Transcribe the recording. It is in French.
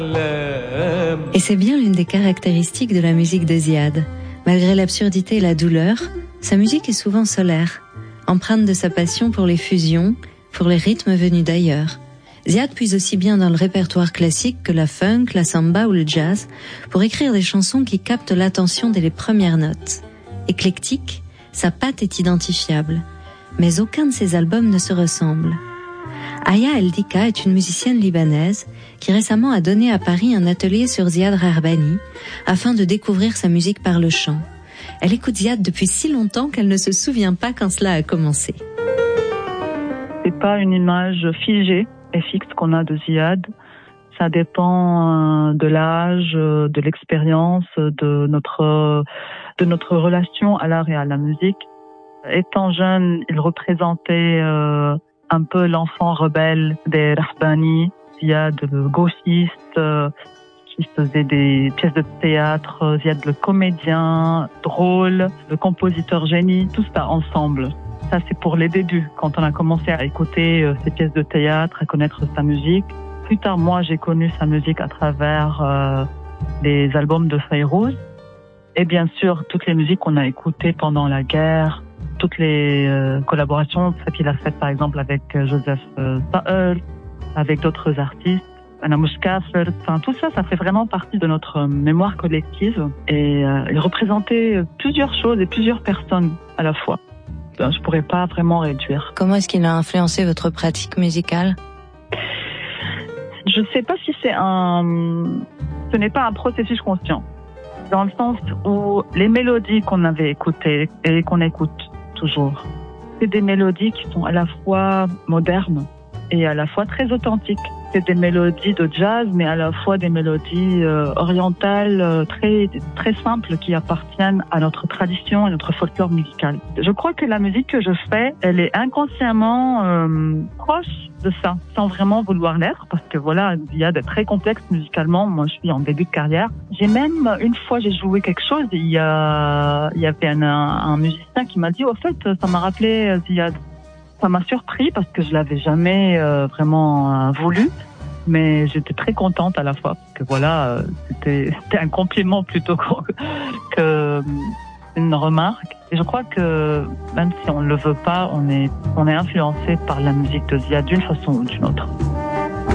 Et c'est bien l'une des caractéristiques de la musique de Ziad. Malgré l'absurdité et la douleur, sa musique est souvent solaire, empreinte de sa passion pour les fusions, pour les rythmes venus d'ailleurs. Ziad puise aussi bien dans le répertoire classique que la funk, la samba ou le jazz pour écrire des chansons qui captent l'attention dès les premières notes. Éclectique, sa patte est identifiable, mais aucun de ses albums ne se ressemble. Aya El Dika est une musicienne libanaise qui récemment a donné à Paris un atelier sur Ziad Rahbani afin de découvrir sa musique par le chant. Elle écoute Ziad depuis si longtemps qu'elle ne se souvient pas quand cela a commencé. C'est pas une image figée et fixe qu'on a de Ziad. Ça dépend de l'âge, de l'expérience, de notre relation à l'art et à la musique. Étant jeune, il représentait un peu l'enfant rebelle des Rahbani. Ziad le gauchiste qui faisait des pièces de théâtre, Ziad le comédien, drôle, le compositeur génie, tout ça ensemble. Ça, c'est pour les débuts, quand on a commencé à écouter ses pièces de théâtre, à connaître sa musique. Plus tard, moi, j'ai connu sa musique à travers les albums de Fayrouz. Et bien sûr, toutes les musiques qu'on a écoutées pendant la guerre, toutes les collaborations qu'il a faites, par exemple, avec Joseph Saër, avec d'autres artistes, Anna Mouchkaffer, enfin, tout ça, ça fait vraiment partie de notre mémoire collective. Et il représentait plusieurs choses et plusieurs personnes à la fois. Je pourrais pas vraiment réduire. Comment est-ce qu'il a influencé votre pratique musicale ? Je sais pas si ce n'est pas un processus conscient. Dans le sens où les mélodies qu'on avait écoutées et qu'on écoute toujours, c'est des mélodies qui sont à la fois modernes et à la fois très authentiques. C'est des mélodies de jazz, mais à la fois des mélodies orientales très très simples qui appartiennent à notre tradition et notre folklore musical. Je crois que la musique que je fais, elle est inconsciemment proche de ça, sans vraiment vouloir l'être, parce que voilà, il y a des très complexes musicalement. Moi, je suis en début de carrière. J'ai même une fois, j'ai joué quelque chose. Il y avait un musicien qui m'a dit, au fait, ça m'a rappelé Ziad. Ça m'a surpris parce que je l'avais jamais vraiment voulu, mais j'étais très contente à la fois parce que voilà, c'était un compliment plutôt que une remarque. Et je crois que même si on ne le veut pas, on est influencé par la musique de Ziad d'une façon ou d'une autre.